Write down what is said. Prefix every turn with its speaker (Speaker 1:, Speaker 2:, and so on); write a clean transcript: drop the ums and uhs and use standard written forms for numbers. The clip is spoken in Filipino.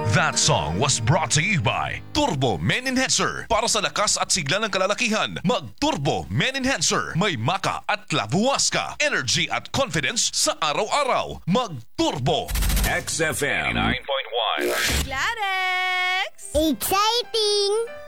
Speaker 1: That song was brought to you by Turbo Men Enhancer. Para sa lakas at sigla ng kalalakihan, mag-Turbo Men Enhancer. May maka at labuwas ka. Energy at confidence sa araw-araw. Mag-Turbo.
Speaker 2: XFM 9.1.
Speaker 3: Clarex!
Speaker 4: Exciting!